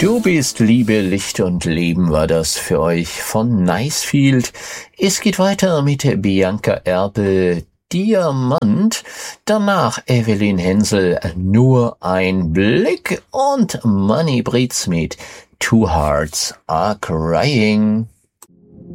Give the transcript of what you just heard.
Du bist Liebe, Licht und Leben war das für euch von Nicefield. Es geht weiter mit Bianca Erpel, Diamant, danach Evelyn Hensel, Nur ein Blick und Money Brits mit Two Hearts Are Crying.